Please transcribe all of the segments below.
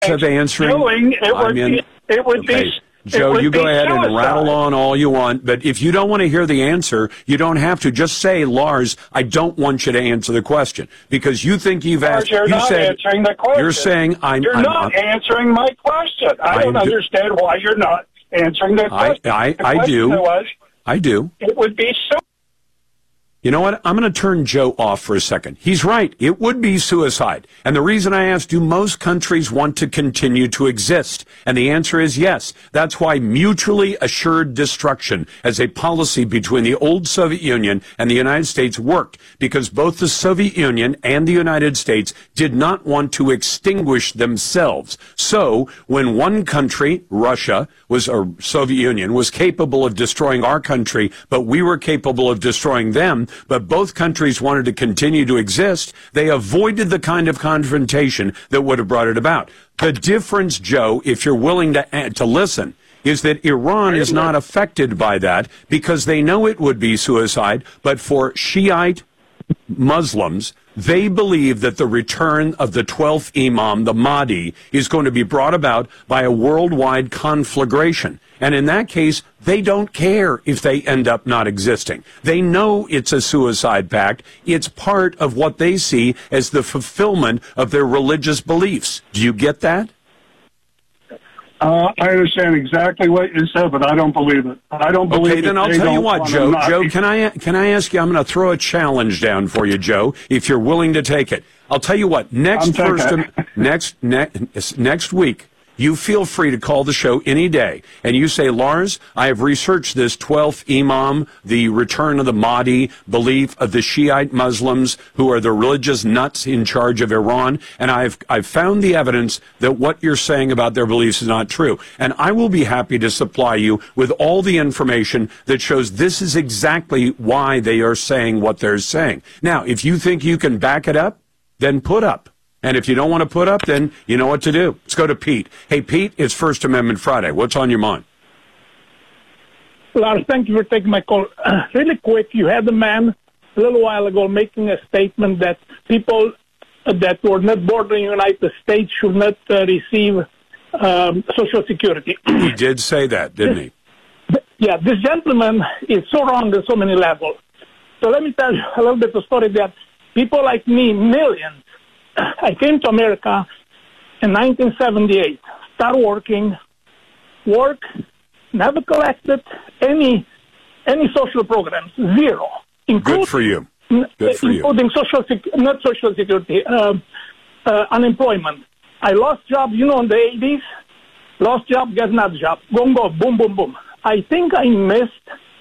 of answering. It would be. Joe, you go ahead and rattle on all you want, but if you don't want to hear the answer, you don't have to. Just say, Lars, I don't want you to answer the question because you think you've asked. You're not answering the question. You're saying You're not answering my question. I don't understand why you're not answering the question. I do. I do. It would be so. You know what? I'm going to turn Joe off for a second. He's right. It would be suicide. And the reason I asked, do most countries want to continue to exist? And the answer is yes. That's why mutually assured destruction as a policy between the old Soviet Union and the United States worked because both the Soviet Union and the United States did not want to extinguish themselves. So when one country, Russia, or Soviet Union, was capable of destroying our country, but we were capable of destroying them, but both countries wanted to continue to exist, they avoided the kind of confrontation that would have brought it about. The difference, Joe, if you're willing to listen, is that Iran is not affected by that because they know it would be suicide, but for Shiite Muslims, they believe that the return of the 12th Imam, the Mahdi, is going to be brought about by a worldwide conflagration. And in that case, they don't care if they end up not existing. They know it's a suicide pact. It's part of what they see as the fulfillment of their religious beliefs. Do you get that? I understand exactly what you said, but I don't believe it. I don't believe it. Okay, then I'll tell you what, Joe. Joe, can I ask you? I'm going to throw a challenge down for you, Joe, if you're willing to take it. I'll tell you what. Next week, you feel free to call the show any day, and you say, Lars, I have researched this 12th Imam, the return of the Mahdi belief of the Shiite Muslims who are the religious nuts in charge of Iran, and I've found the evidence that what you're saying about their beliefs is not true. And I will be happy to supply you with all the information that shows this is exactly why they are saying what they're saying. Now, if you think you can back it up, then put up. And if you don't want to put up, then you know what to do. Let's go to Pete. Hey, Pete, it's First Amendment Friday. What's on your mind? Lars, thank you for taking my call. Really quick, you had a man a little while ago making a statement that people that were not born in the United States should not receive Social Security. He did say that, didn't he? Yeah, this gentleman is so wrong on so many levels. So let me tell you a little bit of a story that people like me, millions, I came to America in 1978, start working, never collected any social programs, zero. Good for you. Good for you. Including not Social Security, unemployment. I lost job, in the 80s, lost job, get another job, go, boom, boom, boom. I think I missed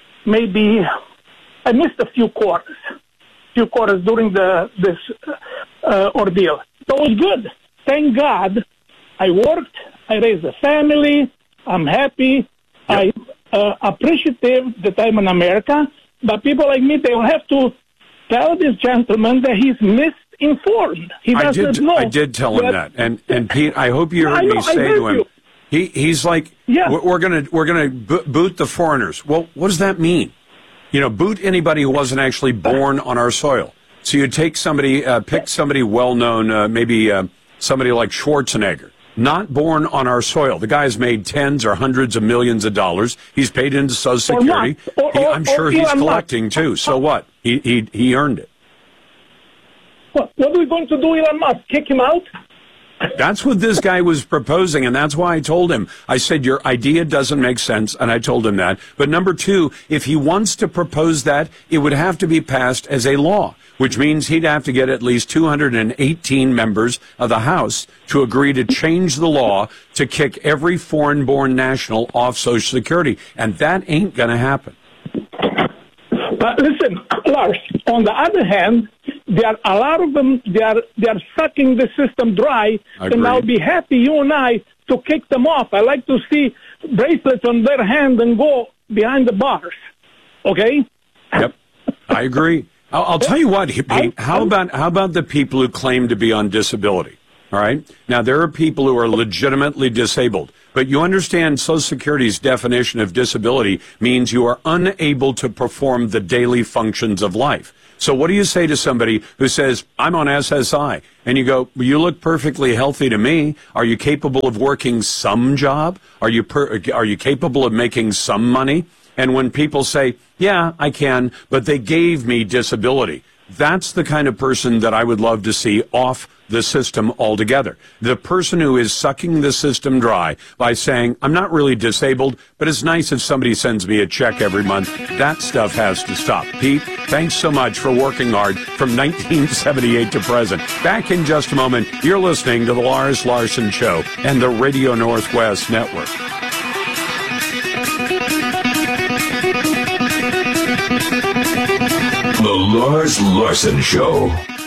a few quarters during this ordeal. So it was good. Thank God. I worked. I raised a family. I'm happy. Yep. I'm appreciative that I'm in America. But people like me, they will have to tell this gentleman that he's misinformed. He doesn't know. I did tell him that. And Pete, I hope you heard me say to him. He's like, we're gonna boot the foreigners. Well, what does that mean? Boot anybody who wasn't actually born on our soil. So you take somebody, pick somebody well-known, maybe somebody like Schwarzenegger, not born on our soil. The guy's made tens or hundreds of millions of dollars. He's paid into Social Security. I'm sure he's collecting too. So what? He earned it. What are we going to do, Elon Musk? Kick him out? That's what this guy was proposing, and that's why I told him. I said, your idea doesn't make sense, and I told him that. But number two, if he wants to propose that, it would have to be passed as a law, which means he'd have to get at least 218 members of the House to agree to change the law to kick every foreign-born national off Social Security, and that ain't going to happen. Listen, Lars, on the other hand, there are a lot of them, they are sucking the system dry, and I'll be happy, you and I, to kick them off. I like to see bracelets on their hand and go behind the bars. Okay? Yep, I agree. I'll tell you what, Pete, how about the people who claim to be on disability? All right? Now, there are people who are legitimately disabled, but you understand Social Security's definition of disability means you are unable to perform the daily functions of life. So what do you say to somebody who says, I'm on SSI? And you go, well, you look perfectly healthy to me. Are you capable of working some job? Are you capable of making some money? And when people say, yeah, I can, but they gave me disability, that's the kind of person that I would love to see off the system altogether. The person who is sucking the system dry by saying, I'm not really disabled, but it's nice if somebody sends me a check every month. That stuff has to stop. Pete, thanks so much for working hard from 1978 to present. Back in just a moment, you're listening to The Lars Larson Show and the Radio Northwest Network. The Lars Larson Show.